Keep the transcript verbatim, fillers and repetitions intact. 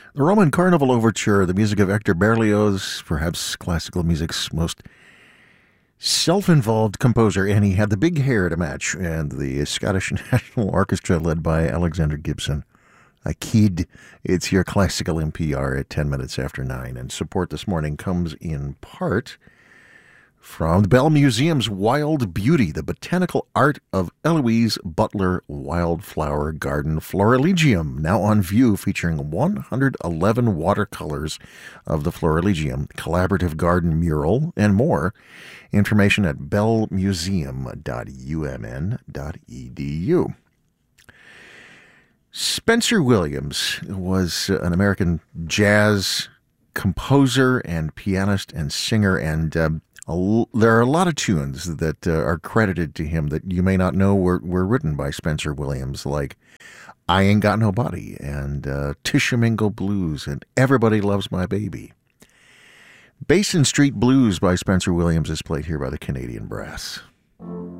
The Roman Carnival Overture, the music of Hector Berlioz, perhaps classical music's most self-involved composer, and he had the big hair to match, and the Scottish National Orchestra led by Alexander Gibson. A kid. It's your classical N P R at ten minutes after nine, and support this morning comes in part from the Bell Museum's Wild Beauty, the botanical art of Eloise Butler Wildflower Garden Florilegium, now on view, featuring one hundred eleven watercolors of the Florilegium, collaborative garden mural, and more. Information at bell museum dot u m n dot e d u. Spencer Williams was an American jazz composer and pianist and singer, and uh, a, there are a lot of tunes that uh, are credited to him that you may not know were, were written by Spencer Williams, like I Ain't Got Nobody and uh, Tishomingo Blues and Everybody Loves My Baby. Basin Street Blues by Spencer Williams is played here by the Canadian Brass.